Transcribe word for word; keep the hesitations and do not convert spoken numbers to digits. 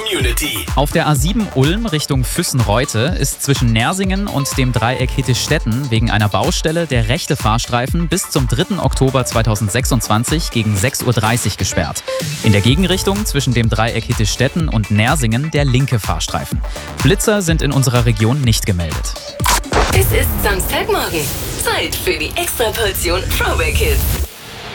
Community. Auf der A sieben Ulm Richtung Füssen-Reute ist zwischen Nersingen und dem Dreieck Hittistetten wegen einer Baustelle der rechte Fahrstreifen bis zum dritten Oktober zweitausendsechsundzwanzig gegen sechs Uhr dreißig gesperrt. In der Gegenrichtung zwischen dem Dreieck Hittistetten und Nersingen der linke Fahrstreifen. Blitzer sind in unserer Region nicht gemeldet. Es ist Samstagmorgen. Zeit für die Extraportion Throwback Hits.